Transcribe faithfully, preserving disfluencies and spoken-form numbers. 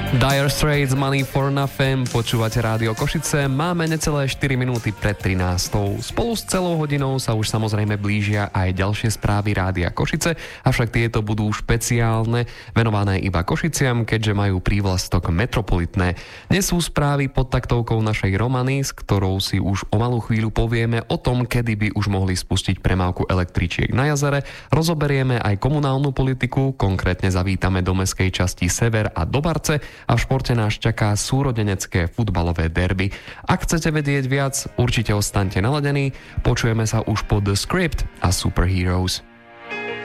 Dire Straits, Money for Nothing, počúvate Rádio Košice, máme necelé štyri minúty pred trinástou. Spolu s celou hodinou sa už samozrejme blížia aj ďalšie správy Rádia Košice, avšak tieto budú špeciálne, venované iba Košiciam, keďže majú prívlastok metropolitné. Dnes sú správy pod taktovkou našej Romany, s ktorou si už o malú chvíľu povieme o tom, kedy by už mohli spustiť premávku električiek na jazere, rozoberieme aj komunálnu politiku, konkrétne zavítame do mestskej časti Sever a do Barce, a v športe nás čaká súrodenecké futbalové derby. Ak chcete vedieť viac, určite ostaňte naladení. Počujeme sa už po The Script a Superheroes.